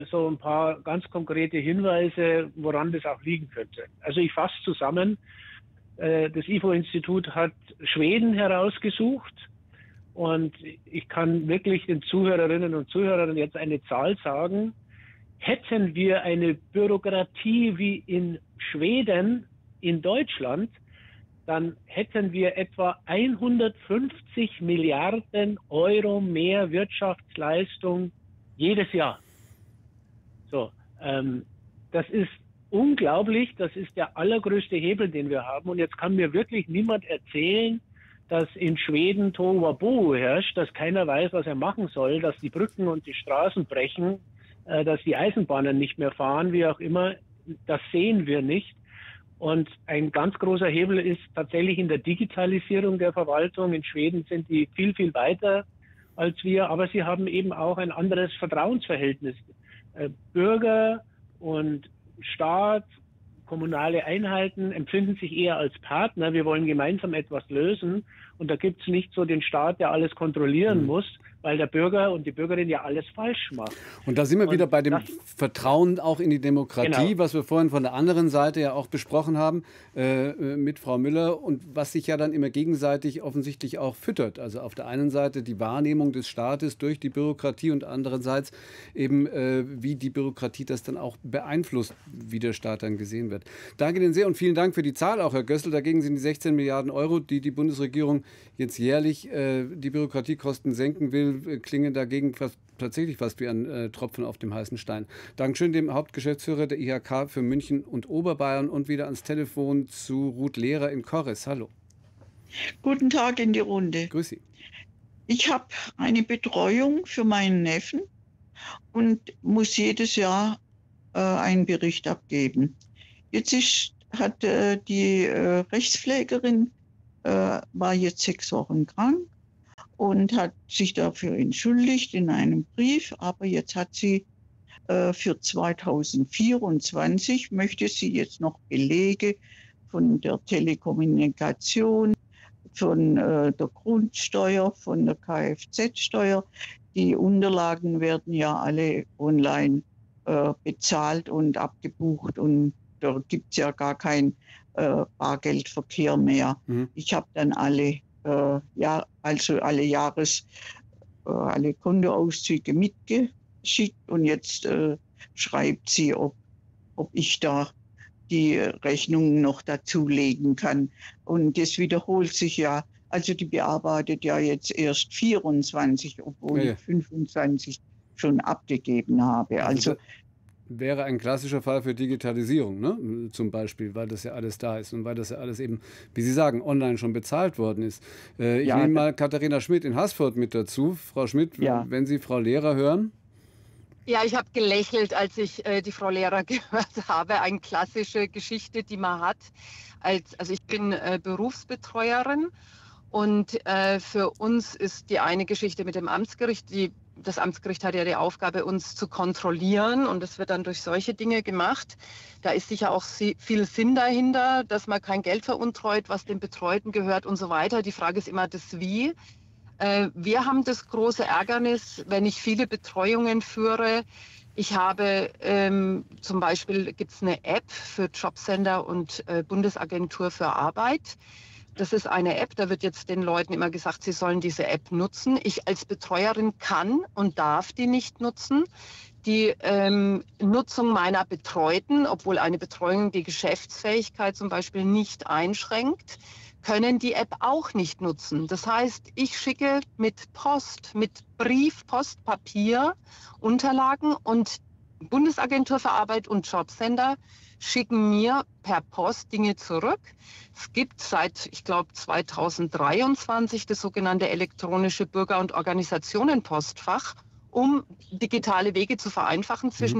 so ein paar ganz konkrete Hinweise, woran das auch liegen könnte. Also ich fasse zusammen, das IFO-Institut hat Schweden herausgesucht und ich kann wirklich den Zuhörerinnen und Zuhörern jetzt eine Zahl sagen. Hätten wir eine Bürokratie wie in Schweden in Deutschland, dann hätten wir etwa 150 Milliarden Euro mehr Wirtschaftsleistung jedes Jahr. So, das ist unglaublich, das ist der allergrößte Hebel, den wir haben. Und jetzt kann mir wirklich niemand erzählen, dass in Schweden Tohuwabohu herrscht, dass keiner weiß, was er machen soll, dass die Brücken und die Straßen brechen, dass die Eisenbahnen nicht mehr fahren, wie auch immer. Das sehen wir nicht. Und ein ganz großer Hebel ist tatsächlich in der Digitalisierung der Verwaltung. In Schweden sind die viel, viel weiter als wir, aber sie haben eben auch ein anderes Vertrauensverhältnis. Bürger und Staat, kommunale Einheiten empfinden sich eher als Partner. Wir wollen gemeinsam etwas lösen. Und da gibt es nicht so den Staat, der alles kontrollieren muss, weil der Bürger und die Bürgerin ja alles falsch macht. Und da sind wir wieder bei dem Vertrauen auch in die Demokratie, genau, was wir vorhin von der anderen Seite ja auch besprochen haben mit Frau Müller und was sich ja dann immer gegenseitig offensichtlich auch füttert. Also auf der einen Seite die Wahrnehmung des Staates durch die Bürokratie und andererseits eben wie die Bürokratie das dann auch beeinflusst, wie der Staat dann gesehen wird. Danke Ihnen sehr und vielen Dank für die Zahl auch, Herr Gößl. Dagegen sind die 16 Milliarden Euro, die die Bundesregierung jetzt jährlich die Bürokratiekosten senken will, klingen dagegen tatsächlich fast wie ein Tropfen auf dem heißen Stein. Dankeschön dem Hauptgeschäftsführer der IHK für München und Oberbayern und wieder ans Telefon zu Ruth Lehrer in Korres. Hallo. Guten Tag in die Runde. Grüß Sie. Ich habe eine Betreuung für meinen Neffen und muss jedes Jahr einen Bericht abgeben. Jetzt hat die Rechtspflegerin war jetzt 6 Wochen krank und hat sich dafür entschuldigt in einem Brief, aber jetzt hat sie für 2024 möchte sie jetzt noch Belege von der Telekommunikation, von der Grundsteuer, von der Kfz-Steuer. Die Unterlagen werden ja alle online bezahlt und abgebucht und da gibt es ja gar kein Bargeldverkehr mehr. Ich habe dann alle alle Kontoauszüge mitgeschickt und jetzt schreibt sie, ob ich da die Rechnungen noch dazulegen kann. Und das wiederholt sich ja. Also die bearbeitet ja jetzt erst 24, obwohl ich 25 schon abgegeben habe. Also wäre ein klassischer Fall für Digitalisierung, ne? Zum Beispiel, weil das ja alles da ist und weil das ja alles eben, wie Sie sagen, online schon bezahlt worden ist. Ich nehme mal Katharina Schmidt in Haßfurt mit dazu. Frau Schmidt, wenn Sie Frau Lehrer hören? Ja, ich habe gelächelt, als ich die Frau Lehrer gehört habe. Eine klassische Geschichte, die man hat. Also ich bin Berufsbetreuerin und für uns ist die eine Geschichte mit dem Amtsgericht, das Amtsgericht hat ja die Aufgabe, uns zu kontrollieren und das wird dann durch solche Dinge gemacht. Da ist sicher auch viel Sinn dahinter, dass man kein Geld veruntreut, was dem Betreuten gehört und so weiter. Die Frage ist immer das Wie. Wir haben das große Ärgernis, wenn ich viele Betreuungen führe. Ich habe zum Beispiel, gibt es eine App für Jobcenter und Bundesagentur für Arbeit. Das ist eine App, da wird jetzt den Leuten immer gesagt, sie sollen diese App nutzen. Ich als Betreuerin kann und darf die nicht nutzen. Die Nutzung meiner Betreuten, obwohl eine Betreuung die Geschäftsfähigkeit zum Beispiel nicht einschränkt, können die App auch nicht nutzen. Das heißt, ich schicke mit Post, mit Brief, Post, Papier, Unterlagen und Bundesagentur für Arbeit und Jobcenter schicken mir per Post Dinge zurück. Es gibt seit, ich glaube, 2023 das sogenannte elektronische Bürger- und Organisationenpostfach, um digitale Wege zu vereinfachen zwischen